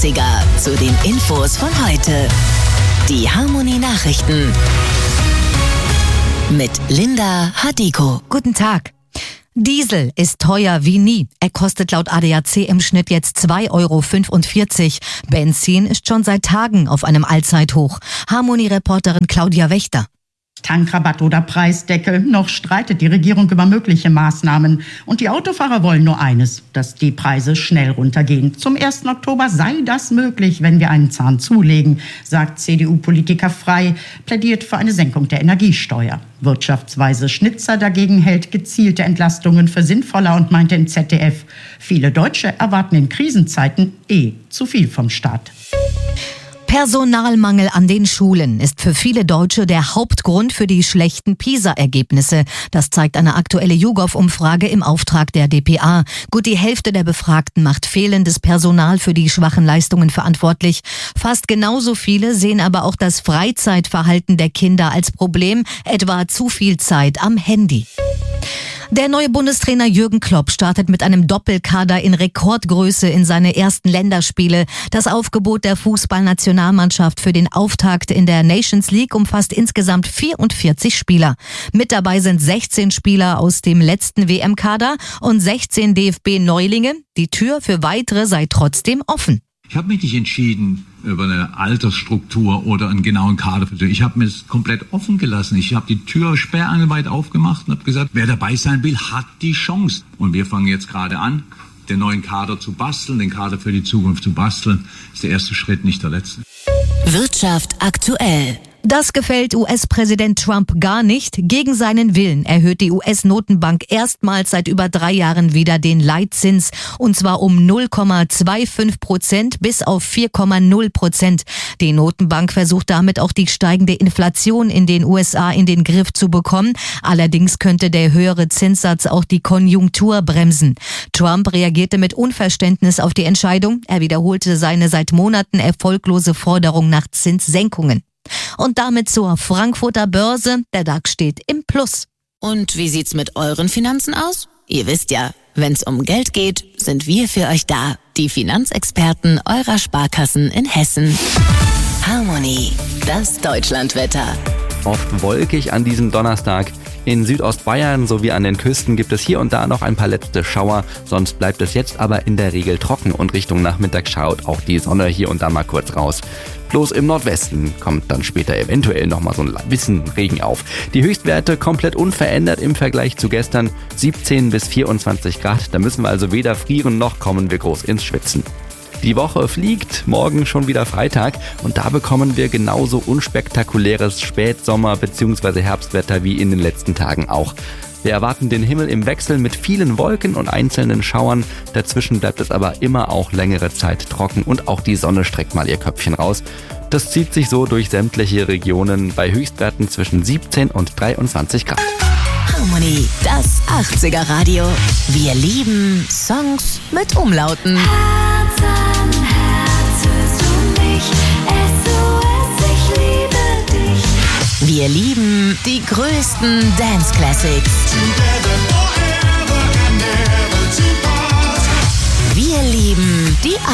Zu den Infos von heute. Die Harmonie Nachrichten mit Linda Hadiko. Guten Tag. Diesel ist teuer wie nie. Er kostet laut ADAC im Schnitt jetzt 2,45 €. Benzin ist schon seit Tagen auf einem Allzeithoch. Harmonie-Reporterin Claudia Wächter. Tankrabatt oder Preisdeckel. Noch streitet die Regierung über mögliche Maßnahmen. Und die Autofahrer wollen nur eines, dass die Preise schnell runtergehen. Zum 1. Oktober sei das möglich, wenn wir einen Zahn zulegen, sagt CDU-Politiker Frey, plädiert für eine Senkung der Energiesteuer. Wirtschaftsweise Schnitzer dagegen hält gezielte Entlastungen für sinnvoller und meinte im ZDF, viele Deutsche erwarten in Krisenzeiten zu viel vom Staat. Personalmangel an den Schulen ist für viele Deutsche der Hauptgrund für die schlechten PISA-Ergebnisse. Das zeigt eine aktuelle YouGov-Umfrage im Auftrag der dpa. Gut die Hälfte der Befragten macht fehlendes Personal für die schwachen Leistungen verantwortlich. Fast genauso viele sehen aber auch das Freizeitverhalten der Kinder als Problem, etwa zu viel Zeit am Handy. Der neue Bundestrainer Jürgen Klopp startet mit einem Doppelkader in Rekordgröße in seine ersten Länderspiele. Das Aufgebot der Fußballnationalmannschaft für den Auftakt in der Nations League umfasst insgesamt 44 Spieler. Mit dabei sind 16 Spieler aus dem letzten WM-Kader und 16 DFB-Neulinge. Die Tür für weitere sei trotzdem offen. Ich habe mich nicht entschieden über eine Altersstruktur oder einen genauen Kader. Ich habe mir es komplett offen gelassen. Ich habe die Tür sperrangelweit aufgemacht und habe gesagt, wer dabei sein will, hat die Chance. Und wir fangen jetzt gerade an, den neuen Kader zu basteln, den Kader für die Zukunft zu basteln. Das ist der erste Schritt, nicht der letzte. Wirtschaft aktuell. Das gefällt US-Präsident Trump gar nicht. Gegen seinen Willen erhöht die US-Notenbank erstmals seit über 3 Jahren wieder den Leitzins. Und zwar um 0,25% bis auf 4,0%. Die Notenbank versucht damit auch die steigende Inflation in den USA in den Griff zu bekommen. Allerdings könnte der höhere Zinssatz auch die Konjunktur bremsen. Trump reagierte mit Unverständnis auf die Entscheidung. Er wiederholte seine seit Monaten erfolglose Forderung nach Zinssenkungen. Und damit zur Frankfurter Börse. Der DAX steht im Plus. Und wie sieht's mit euren Finanzen aus? Ihr wisst ja, wenn's um Geld geht, sind wir für euch da. Die Finanzexperten eurer Sparkassen in Hessen. Harmonie, das Deutschlandwetter. Oft wolkig an diesem Donnerstag. In Südostbayern sowie an den Küsten gibt es hier und da noch ein paar letzte Schauer, sonst bleibt es jetzt aber in der Regel trocken und Richtung Nachmittag schaut auch die Sonne hier und da mal kurz raus. Bloß im Nordwesten kommt dann später eventuell nochmal so ein bisschen Regen auf. Die Höchstwerte komplett unverändert im Vergleich zu gestern, 17 bis 24 Grad, da müssen wir also weder frieren noch kommen wir groß ins Schwitzen. Die Woche fliegt, morgen schon wieder Freitag und da bekommen wir genauso unspektakuläres Spätsommer- bzw. Herbstwetter wie in den letzten Tagen auch. Wir erwarten den Himmel im Wechsel mit vielen Wolken und einzelnen Schauern. Dazwischen bleibt es aber immer auch längere Zeit trocken und auch die Sonne streckt mal ihr Köpfchen raus. Das zieht sich so durch sämtliche Regionen bei Höchstwerten zwischen 17 und 23 Grad. Harmonie, das 80er Radio. Wir lieben Songs mit Umlauten. Herz an Herz hörst du mich, SOS, ich liebe dich. Wir lieben die größten Dance Classics. Wir lieben die